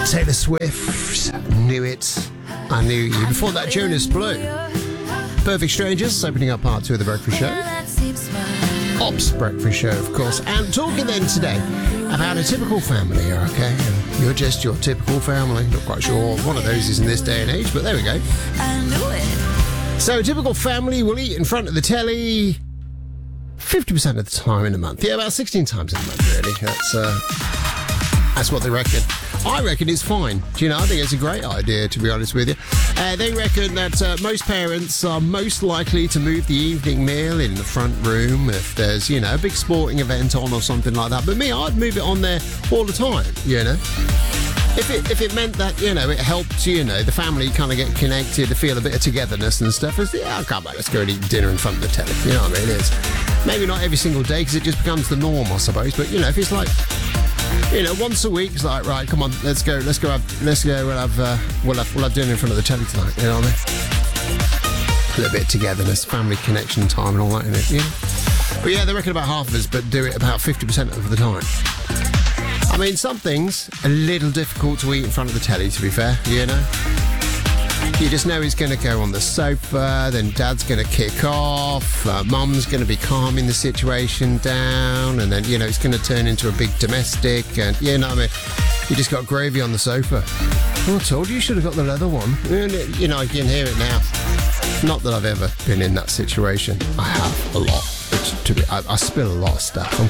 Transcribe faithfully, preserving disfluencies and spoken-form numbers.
Taylor Swift, Knew It, I Knew You. Before that, Jonas Blue. Perfect Strangers, opening up part two of The Breakfast Show. Ops Breakfast Show, of course. And talking then today about a typical family, okay? You're just your typical family. Not quite sure what one of those is in this day and age, but there we go. I knew it. So a typical family will eat in front of the telly fifty percent of the time in a month. Yeah, about sixteen times in a month, really. That's, uh, that's what they reckon. I reckon it's fine. Do you know, I think it's a great idea, to be honest with you. Uh, they reckon that uh, most parents are most likely to move the evening meal in the front room if there's, you know, a big sporting event on or something like that. But me, I'd move it on there all the time, you know. If it if it meant that, you know, it helped, you know, the family kind of get connected, to feel a bit of togetherness and stuff, it's, yeah, come on, let's go and eat dinner in front of the telly. You know what I mean? It's maybe not every single day because it just becomes the norm, I suppose. But, you know, if it's like, you know, once a week, it's like, right, come on, let's go, let's go have, let's go, we'll have, uh, we'll have, we'll have dinner in front of the telly tonight, you know what I mean? A little bit of togetherness, family connection time and all that, innit, you know? But yeah, they reckon about half of us, but do it about fifty percent of the time. I mean, some things a little difficult to eat in front of the telly, to be fair, you know? You just know he's going to go on the sofa, then dad's going to kick off, uh, mum's going to be calming the situation down, and then, you know, it's going to turn into a big domestic, and, you know what I mean? You just got gravy on the sofa. Oh, I told you you should have got the leather one. You know, I can hear it now. Not that I've ever been in that situation. I have a lot. It's, to be, I, I spill a lot of stuff. I'm